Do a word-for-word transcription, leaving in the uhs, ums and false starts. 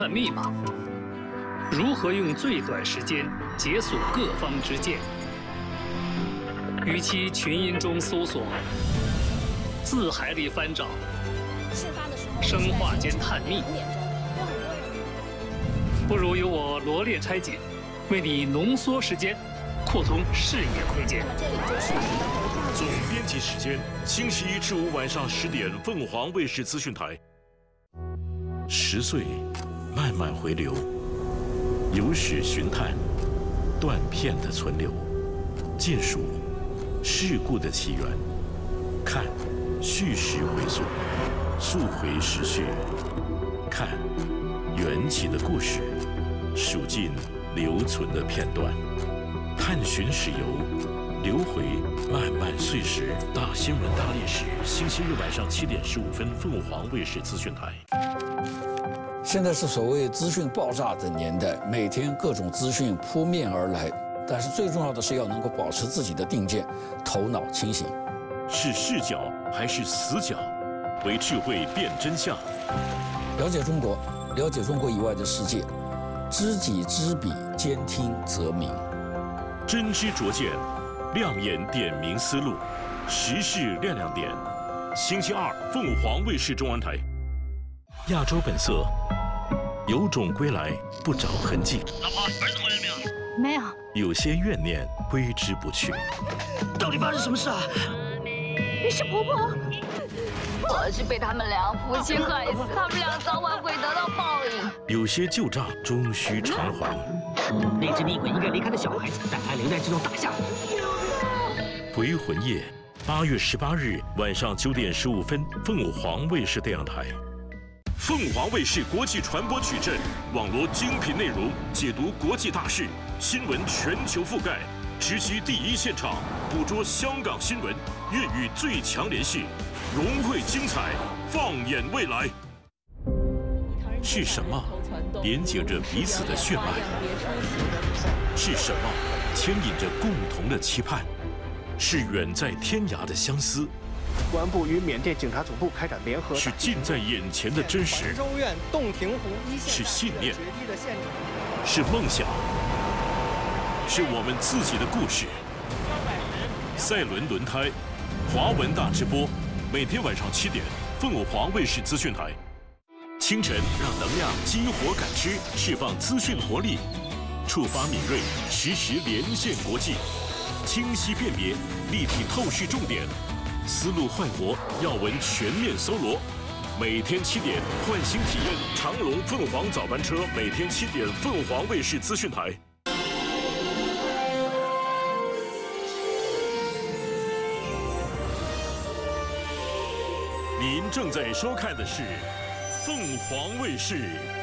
密码，如何用最短时间解锁各方之剑？与其群音中搜索，字海里翻找， 事发的时候， 生化间探秘， 两点钟，有很多人。 不如由我罗列拆解，为你浓缩时间，扩充视野空间。 那么这里就是总编辑时间：星期一至五晚上十点，凤凰卫视资讯台。十岁，慢慢回流，有史寻探，断片的存留，尽数事故的起源，看叙事回溯，溯回时序，看缘起的故事，数尽留存的片段，探寻史游。流回漫漫岁时，大新闻大历史，星期日晚上七点十五分，凤凰卫视资讯台。 现在是所谓资讯爆炸的年代，每天各种资讯扑面而来，但是最重要的是要能够保持自己的定见，头脑清醒。 是视角还是死角？为智慧辨真相。 了解中国，了解中国以外的世界，知己知彼，兼听则明。 真知灼见。亮眼点明思路，时事亮亮点。星期二，凤凰卫视中文台。亚洲本色，有种归来不着痕迹。 老婆，儿子回来没有？ 没有。 有些怨念挥之不去。 到底发生什么事啊？ 你是婆婆？ 我是被他们俩夫妻害死，他们俩早晚会得到报应。 有些旧账终须偿还。 那只厉鬼应该离开的小孩子，但还留在这种大厦里。 回魂夜，八月十八日晚上九点十五分，凤凰卫视电视台。凤凰卫视国际传播矩阵，网罗精品内容，解读国际大事，新闻全球覆盖，直击第一现场，捕捉香港新闻，粤语最强联系，融汇精彩，放眼未来。是什么连接着彼此的血脉？是什么牵引着共同的期盼？是远在天涯的相思， 公安部与缅甸警察总部开展联合。 是近在眼前的真实。 州院洞庭湖一线是信念，是梦想，是我们自己的故事。赛伦轮胎，华文大直播，每天晚上七点，凤凰卫视资讯台。清晨让能量激活感知，释放资讯活力，触发敏锐，实时连线国际。清晰辨别，立体透视重点，思路焕活，要闻全面搜罗。每天七点，焕新体验长龙凤凰早班车，每天七点，凤凰卫视资讯台。您正在收看的是凤凰卫视